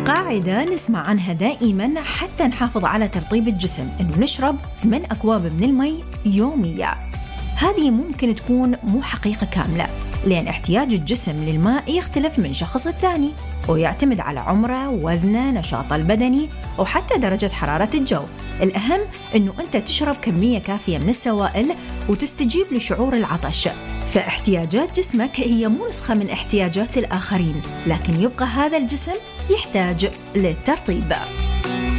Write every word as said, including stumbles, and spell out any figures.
قاعدة نسمع عنها دائما حتى نحافظ على ترطيب الجسم، إنه نشرب ثمان أكواب من المي يوميا. هذه ممكن تكون مو حقيقة كاملة، لأن احتياج الجسم للماء يختلف من شخص الثاني، ويعتمد على عمره، وزنه، نشاطه البدني، وحتى درجة حرارة الجو. الأهم إنه أنت تشرب كمية كافية من السوائل وتستجيب لشعور العطش. فاحتياجات جسمك هي مو نسخة من احتياجات الآخرين، لكن يبقى هذا الجسم يحتاج للترطيب.